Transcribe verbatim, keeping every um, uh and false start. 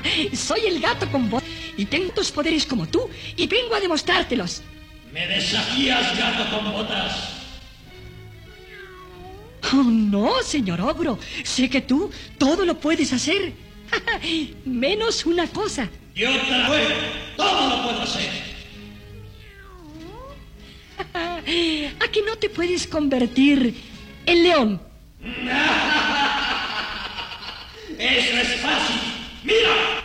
Soy el gato con botas y tengo tus poderes como tú y vengo a demostrártelos. ¿Me desafías, gato con botas? Oh, no, señor ogro. Sé que tú todo lo puedes hacer. Menos una cosa. Yo te todo lo puedo hacer. ¿A que no te puedes convertir en león? Eso es fácil. ¡Mira!